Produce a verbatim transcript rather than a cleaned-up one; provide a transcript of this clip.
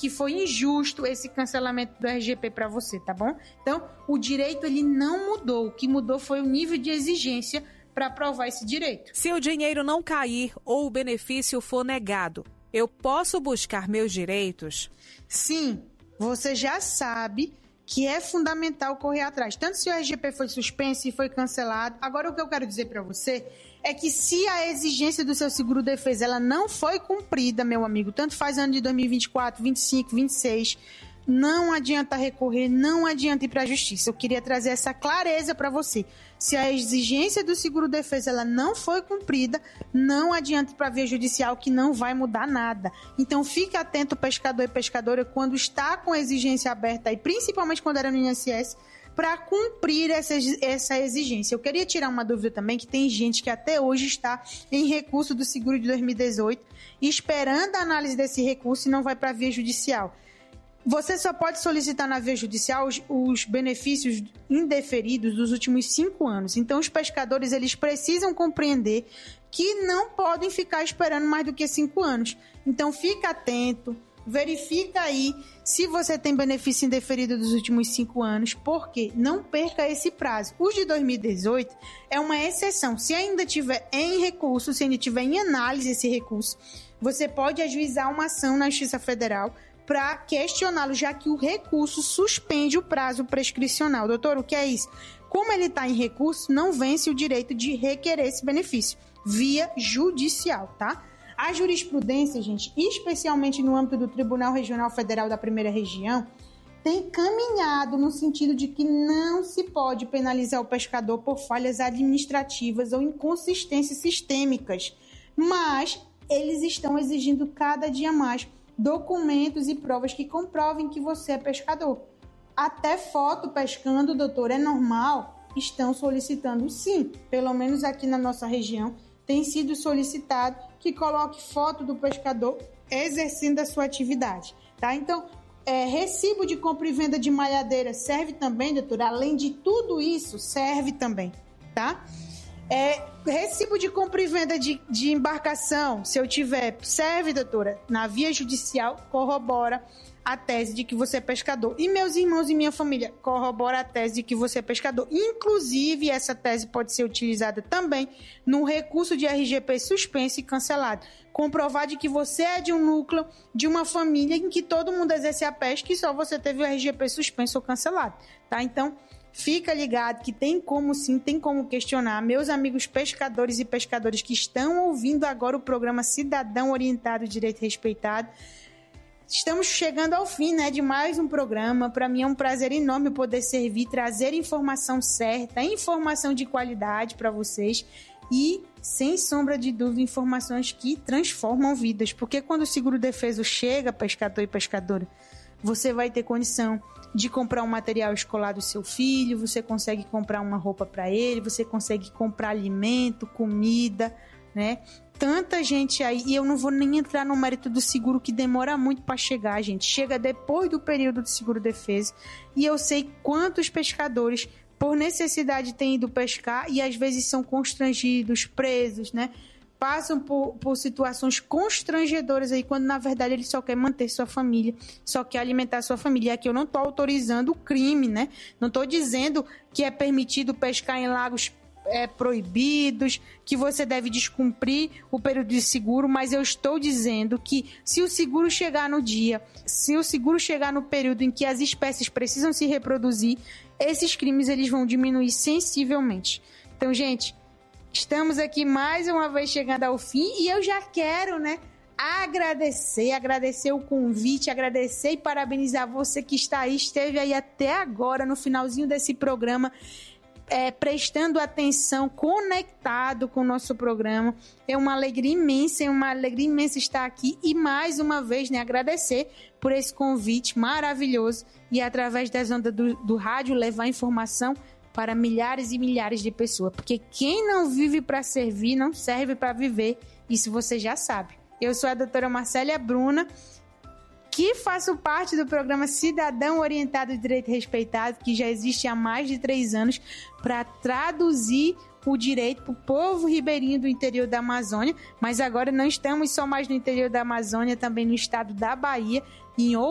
que foi injusto esse cancelamento do R G P para você, tá bom? Então, o direito ele não mudou, o que mudou foi o nível de exigência para aprovar esse direito. Se o dinheiro não cair ou o benefício for negado, eu posso buscar meus direitos? Sim, você já sabe que é fundamental correr atrás. Tanto se o R G P foi suspenso e foi cancelado. Agora, o que eu quero dizer para você é que se a exigência do seu seguro-defesa ela não foi cumprida, meu amigo, tanto faz ano de dois mil e vinte e quatro, vinte e cinco, vinte e seis, não adianta recorrer, não adianta ir para a justiça. Eu queria trazer essa clareza para você. Se a exigência do seguro-defesa ela não foi cumprida, não adianta ir para a via judicial, que não vai mudar nada. Então, fique atento, pescador e pescadora, quando está com a exigência aberta, e principalmente quando era no I N S S, para cumprir essa, essa exigência. Eu queria tirar uma dúvida também, que tem gente que até hoje está em recurso do seguro de dois mil e dezoito, esperando a análise desse recurso e não vai para a via judicial. Você só pode solicitar na via judicial os, os benefícios indeferidos dos últimos cinco anos. Então, os pescadores eles precisam compreender que não podem ficar esperando mais do que cinco anos. Então, fica atento, verifica aí se você tem benefício indeferido dos últimos cinco anos, porque não perca esse prazo. Os de dois mil e dezoito é uma exceção. Se ainda tiver em recurso, se ainda tiver em análise esse recurso, você pode ajuizar uma ação na Justiça Federal para questioná-lo, já que o recurso suspende o prazo prescricional. Doutor, o que é isso? Como ele está em recurso, não vence o direito de requerer esse benefício via judicial, tá? A jurisprudência, gente, especialmente no âmbito do Tribunal Regional Federal da Primeira Região, tem caminhado no sentido de que não se pode penalizar o pescador por falhas administrativas ou inconsistências sistêmicas, mas eles estão exigindo cada dia mais documentos e provas que comprovem que você é pescador. Até foto pescando, doutor, é normal? Estão solicitando sim, pelo menos aqui na nossa região, tem sido solicitado que coloque foto do pescador exercendo a sua atividade, tá? Então, é, recibo de compra e venda de malhadeira serve também, doutor? Além de tudo isso, serve também, tá? É, recibo de compra e venda de, de embarcação, se eu tiver, serve, doutora? Na via judicial, corrobora a tese de que você é pescador. E meus irmãos e minha família, corrobora a tese de que você é pescador. Inclusive, essa tese pode ser utilizada também no recurso de R G P suspenso e cancelado. Comprovar de que você é de um núcleo, de uma família em que todo mundo exerce a pesca e só você teve o R G P suspenso ou cancelado, tá? Então, fica ligado que tem como sim, tem como questionar. Meus amigos pescadores e pescadoras que estão ouvindo agora o programa Cidadão Orientado, Direito Respeitado, estamos chegando ao fim, né, de mais um programa. Para mim é um prazer enorme poder servir, trazer informação certa, informação de qualidade para vocês e, sem sombra de dúvida, informações que transformam vidas. Porque quando o seguro-defeso chega, pescador e pescadora, você vai ter condição de comprar um material escolar do seu filho, você consegue comprar uma roupa para ele, você consegue comprar alimento, comida, né? Tanta gente aí, e eu não vou nem entrar no mérito do seguro, que demora muito para chegar, gente. Chega depois do período de seguro-defesa, e eu sei quantos pescadores, por necessidade, têm ido pescar e às vezes são constrangidos, presos, né? Passam por, por situações constrangedoras aí, quando na verdade ele só quer manter sua família, só quer alimentar sua família. E aqui eu não estou autorizando o crime, né? Não estou dizendo que é permitido pescar em lagos é, proibidos, que você deve descumprir o período de seguro, mas eu estou dizendo que se o seguro chegar no dia, se o seguro chegar no período em que as espécies precisam se reproduzir, esses crimes eles vão diminuir sensivelmente. Então, gente, estamos aqui mais uma vez chegando ao fim e eu já quero, né, agradecer, agradecer o convite, agradecer e parabenizar você que está aí, esteve aí até agora no finalzinho desse programa, é, prestando atenção, conectado com o nosso programa. É uma alegria imensa, é uma alegria imensa estar aqui e mais uma vez, né, agradecer por esse convite maravilhoso e através das ondas do, do rádio levar informação para milhares e milhares de pessoas, porque quem não vive para servir, não serve para viver, isso você já sabe. Eu sou a doutora Marcélia Bruna, que faço parte do programa Cidadão Orientado de Direito Respeitado, que já existe há mais de três anos, para traduzir o direito para o povo ribeirinho do interior da Amazônia, mas agora não estamos só mais no interior da Amazônia, também no estado da Bahia e em